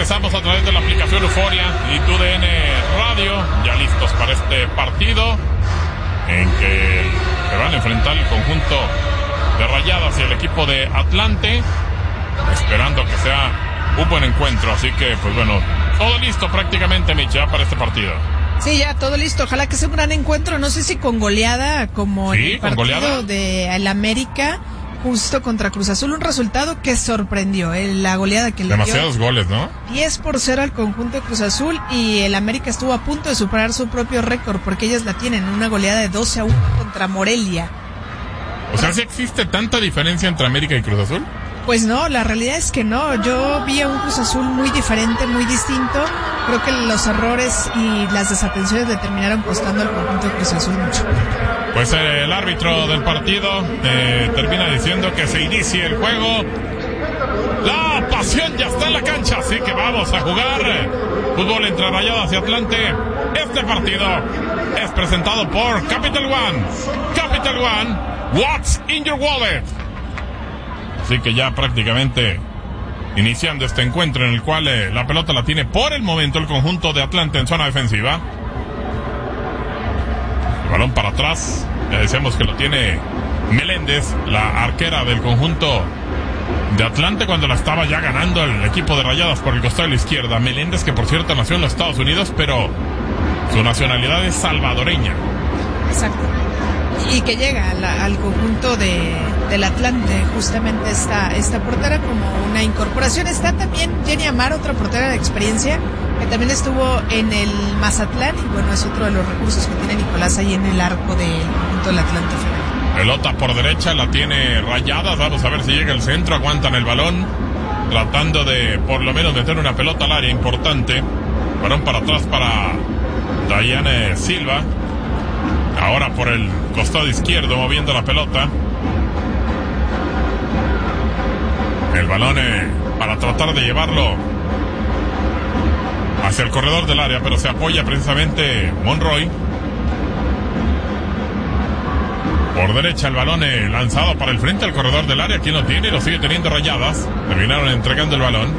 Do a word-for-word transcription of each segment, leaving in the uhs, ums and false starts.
regresamos a través de la aplicación Euforia y T U D N Radio, ya listos para este partido en que se van a enfrentar el conjunto de Rayadas y el equipo de Atlante, esperando que sea un buen encuentro. Así que, pues bueno, todo listo prácticamente, Mitch, ya para este partido. Sí, ya, todo listo. Ojalá que sea un gran encuentro. No sé si con goleada, como sí, el partido de el América, justo contra Cruz Azul. Un resultado que sorprendió, eh, la goleada que le dio. Demasiados goles, ¿no? diez por cero al conjunto de Cruz Azul, y el América estuvo a punto de superar su propio récord, porque ellas la tienen, una goleada de doce a uno contra Morelia. O sea, ¿sí existe tanta diferencia entre América y Cruz Azul? Pues no, la realidad es que no. Yo vi a un Cruz Azul muy diferente, muy distinto. Creo que los errores y las desatenciones le terminaron costando al conjunto de Cruz Azul mucho. Pues eh, el árbitro del partido eh, termina diciendo que se inicie el juego. La pasión ya está en la cancha, así que vamos a jugar fútbol entre Rayadas y Atlante. Este partido es presentado por Capital One. Capital One, what's in your wallet? Así que ya prácticamente iniciando este encuentro en el cual eh, la pelota la tiene por el momento el conjunto de Atlante en zona defensiva. El balón para atrás, ya decíamos que lo tiene Meléndez, la arquera del conjunto de Atlante, cuando la estaba ya ganando el equipo de Rayadas por el costado de la izquierda. Meléndez, que por cierto nació en los Estados Unidos, pero su nacionalidad es salvadoreña. Exacto. Y que llega a la, al conjunto de, del Atlante, justamente esta, esta portera como una incorporación. Está también Jenny Amar, otra portera de experiencia, que también estuvo en el Mazatlán, y bueno, es otro de los recursos que tiene Nicolás ahí en el arco del conjunto del Atlante. Pelota por derecha, la tiene Rayadas, vamos a ver si llega el centro, aguantan el balón, tratando de por lo menos meter una pelota al área importante. Balón para atrás para Dayane Silva. Ahora por el costado izquierdo moviendo la pelota. El balón eh, para tratar de llevarlo hacia el corredor del área, pero se apoya precisamente Monroy. Por derecha el balón eh, lanzado para el frente al corredor del área. ¿Quién lo tiene? Lo sigue teniendo Rayadas. Terminaron entregando el balón.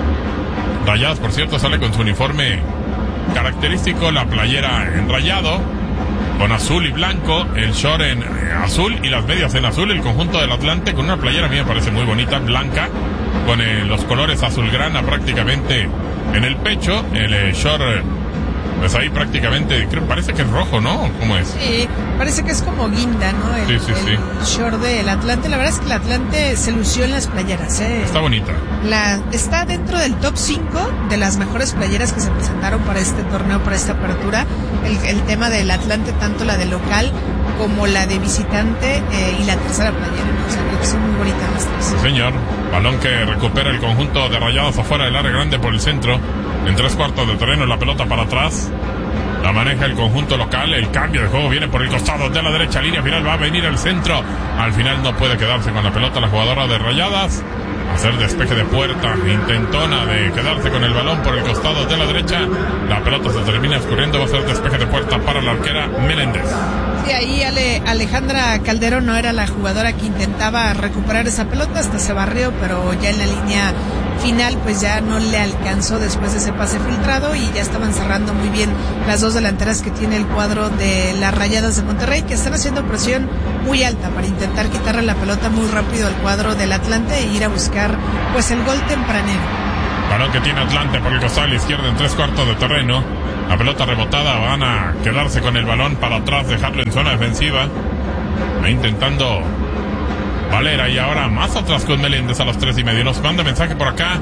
Rayadas, por cierto, sale con su uniforme característico, la playera en rayado, con azul y blanco, el short en eh, azul y las medias en azul. El conjunto del Atlante con una playera, a mí me parece muy bonita, blanca, con eh, los colores azulgrana prácticamente en el pecho. El eh, short, eh, pues ahí prácticamente, creo, parece que es rojo, ¿no? ¿Cómo es? Sí, parece que es como guinda, ¿no? El, sí, sí, sí. El short del Atlante. La verdad es que el Atlante se lució en las playeras, ¿eh? Está bonita. La, está dentro del top cinco de las mejores playeras que se presentaron para este torneo, para esta apertura. El, el tema del Atlante, tanto la de local como la de visitante, eh, y la tercera playera, ¿no? O sea, creo que son muy bonitas las tres. Sí, señor. Balón que recupera el conjunto de Rayados afuera del área grande por el centro. En tres cuartos del terreno, la pelota para atrás. La maneja el conjunto local. El cambio de juego viene por el costado de la derecha. Línea final, va a venir el centro. Al final no puede quedarse con la pelota la jugadora de Rayadas. Hacer despeje de puerta. Intentona de quedarse con el balón por el costado de la derecha. La pelota se termina escurriendo. Va a ser despeje de puerta para la arquera Meléndez. Sí, ahí Ale, Alejandra Calderón no era la jugadora que intentaba recuperar esa pelota. Hasta se barrió, pero ya en la línea final pues ya no le alcanzó después de ese pase filtrado, y ya estaban cerrando muy bien las dos delanteras que tiene el cuadro de las Rayadas de Monterrey, que están haciendo presión muy alta para intentar quitarle la pelota muy rápido al cuadro del Atlante e ir a buscar pues el gol tempranero. Balón que tiene Atlante por el costado de la izquierda en tres cuartos de terreno. La pelota rebotada, van a quedarse con el balón para atrás, dejarlo en zona defensiva. Va intentando Valera, y ahora más atrás con Meléndez a los tres y medio. Nos manda mensaje por acá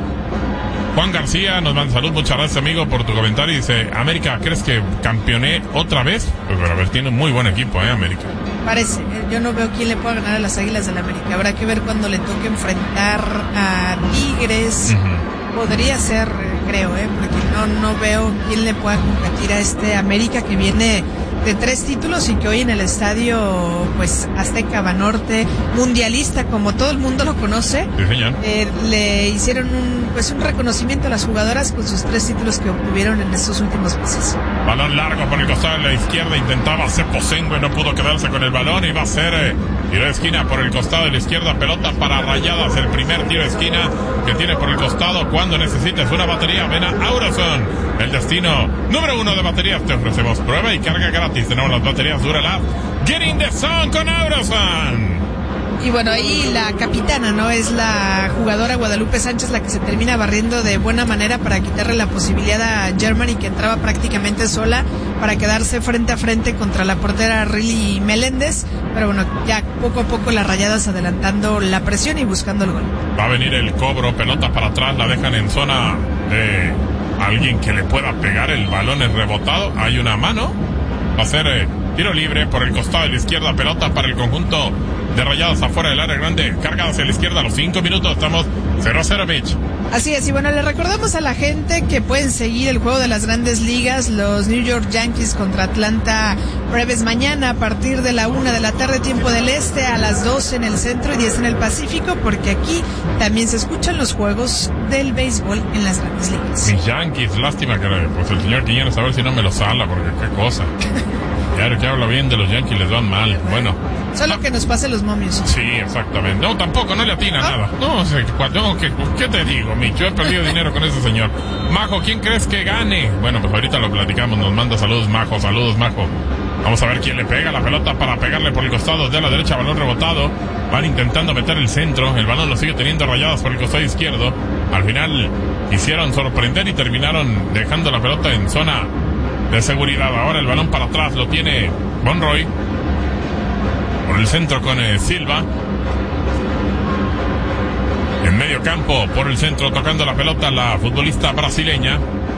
Juan García, nos manda salud, muchas gracias amigo por tu comentario. Dice, América, ¿crees que campeoné otra vez? Pues pero a ver, tiene un muy buen equipo, ¿eh, América? Parece, yo no veo quién le pueda ganar a las Águilas del América. Habrá que ver cuando le toque enfrentar a Tigres. Uh-huh. Podría ser, creo, ¿eh? Porque no, no veo quién le pueda competir a este América que viene de tres títulos y que hoy en el estadio pues Azteca Banorte, mundialista como todo el mundo lo conoce, sí, señor. Eh, le hicieron un pues un reconocimiento a las jugadoras con sus tres títulos que obtuvieron en estos últimos meses. Balón largo por el costado de la izquierda, intentaba hacer Posengo y no pudo quedarse con el balón, y va a ser eh, Tiro de esquina por el costado de la izquierda, pelota para Rayadas, el primer tiro de esquina que tiene por el costado cuando necesites una batería. Ven a Auroson, el destino número uno de baterías. Te ofrecemos prueba y carga gratis. Tenemos las baterías Duralab. Get in the zone con Auroson. Y bueno, ahí la capitana, ¿no? Es la jugadora Guadalupe Sánchez la que se termina barriendo de buena manera para quitarle la posibilidad a Germany, que entraba prácticamente sola, para quedarse frente a frente contra la portera Riley Meléndez. Pero bueno, ya poco a poco las Rayadas adelantando la presión y buscando el gol. Va a venir el cobro, pelota para atrás, la dejan en zona de alguien que le pueda pegar, el balón es rebotado, hay una mano, va a ser eh, tiro libre por el costado de la izquierda, pelota para el conjunto de Rayadas afuera del área grande, carga hacia la izquierda a los cinco minutos, estamos cero a cero, Mitch. Así es, y bueno, le recordamos a la gente que pueden seguir el juego de las grandes ligas, los New York Yankees contra Atlanta Braves mañana a partir de la una de la tarde, tiempo del este, a las doce en el centro y diez en el Pacífico, porque aquí también se escuchan los juegos del béisbol en las grandes ligas. Mis Yankees, lástima que pues el señor Quiñones a ver si no me lo sala, porque qué cosa. Claro que habla bien de los Yankees, les van mal. Bueno. Solo que nos pase los momios. Sí, exactamente. No, tampoco, no le atina ¿Ah? nada. No sé, no, ¿qué, ¿qué te digo, Micho? Yo he perdido dinero con ese señor. Majo, ¿quién crees que gane? Bueno, pues ahorita lo platicamos. Nos manda saludos, Majo. Saludos, Majo. Vamos a ver quién le pega la pelota para pegarle por el costado de la derecha. Balón rebotado. Van intentando meter el centro. El balón lo sigue teniendo Rayadas por el costado izquierdo. Al final quisieron sorprender y terminaron dejando la pelota en zona de seguridad. Ahora el balón para atrás lo tiene Monroy. Por el centro con eh, Silva. En medio campo, por el centro, tocando la pelota la futbolista brasileña.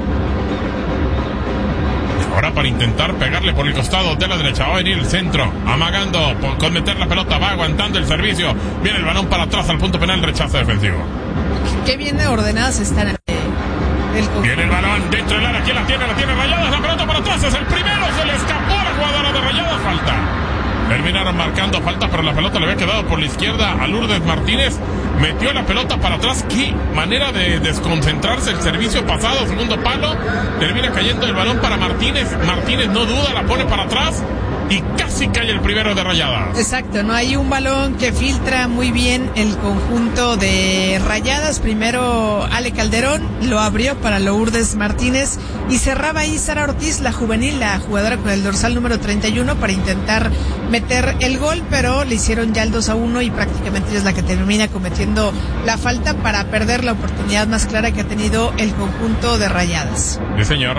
Ahora para intentar pegarle por el costado de la derecha. Va a venir el centro, amagando por, con meter la pelota, va aguantando el servicio. Viene el balón para atrás al punto penal, rechazo defensivo. Qué bien ordenadas están. Eh, el... Viene el balón dentro del área. ¿Quién la tiene? La tiene Rayadas. La pelota para atrás. Es el primero. Se le escapó a la jugadora de Rayadas. Falta. Terminaron marcando falta, pero la pelota le había quedado por la izquierda a Lourdes Martínez. Metió la pelota para atrás. Qué manera de desconcentrarse. El servicio pasado, segundo palo. Termina cayendo el balón para Martínez. Martínez no duda, la pone para atrás. Y casi cae el primero de Rayadas. Exacto, no hay un balón que filtra muy bien el conjunto de Rayadas. Primero Ale Calderón lo abrió para Lourdes Martínez y cerraba ahí Sara Ortiz, la juvenil, la jugadora con el dorsal número treinta y uno, para intentar meter el gol, pero le hicieron ya el dos a uno y prácticamente ella es la que termina cometiendo la falta para perder la oportunidad más clara que ha tenido el conjunto de Rayadas. Sí, señor.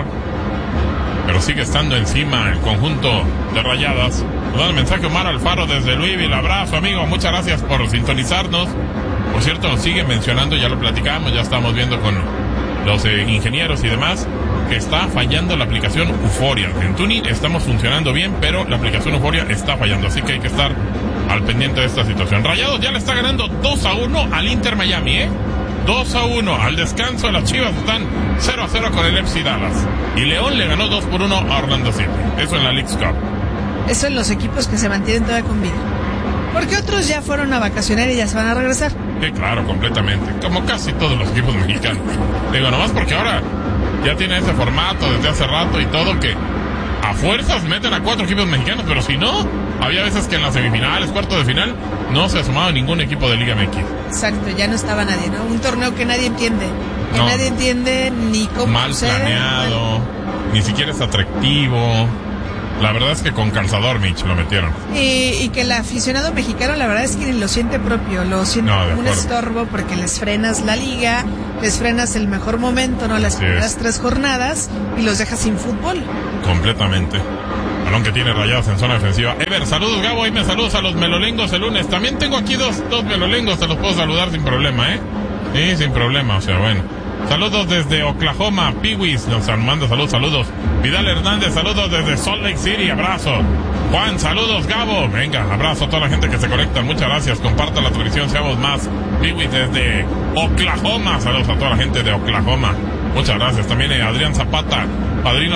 Pero sigue estando encima el conjunto de Rayadas. Nos da el mensaje Omar Alfaro desde Louisville. Abrazo, amigo. Muchas gracias por sintonizarnos. Por cierto, nos sigue mencionando, ya lo platicamos, ya estamos viendo con los eh, ingenieros y demás, que está fallando la aplicación Euforia. En Tuning estamos funcionando bien, pero la aplicación Euforia está fallando. Así que hay que estar al pendiente de esta situación. Rayados ya le está ganando dos a uno al Inter Miami, ¿eh? dos a uno. Al descanso las Chivas están cero a cero con el F C Dallas. Y León le ganó dos por uno a Orlando City. Eso en la Leagues Cup. Eso en los equipos que se mantienen todavía con vida. Porque otros ya fueron a vacacionar y ya se van a regresar. Sí, claro, completamente. Como casi todos los equipos mexicanos. Digo, nomás porque ahora ya tiene ese formato desde hace rato y todo, que a fuerzas meten a cuatro equipos mexicanos, pero si no, había veces que en las semifinales, cuartos de final, no se asomaba ningún equipo de Liga M X. Exacto, ya no estaba nadie, ¿no? Un torneo que nadie entiende. Que no. Nadie entiende ni cómo mal sucede. Planeado, ni siquiera es atractivo. La verdad es que con calzador, Mitch, lo metieron. Y, y que el aficionado mexicano, la verdad es que ni lo siente propio, lo siente no, como un estorbo, porque les frenas la liga, les frenas el mejor momento, ¿no? Las Así primeras es. tres jornadas y los dejas sin fútbol. Completamente. Balón que tiene Rayadas en zona defensiva. Ever, saludos, Gabo. Ahí me saludos a los melolengos el lunes. También tengo aquí dos, dos melolengos, te los puedo saludar sin problema, ¿eh? Sí, sin problema, o sea, bueno. Saludos desde Oklahoma, Piwis nos manda saludos, saludos. Vidal Hernández, saludos desde Salt Lake City, abrazo. Juan, saludos, Gabo. Venga, abrazo a toda la gente que se conecta, muchas gracias. Compartan la transmisión, seamos más. Piwis desde Oklahoma, saludos a toda la gente de Oklahoma. Muchas gracias. También eh, Adrián Zapata, padrino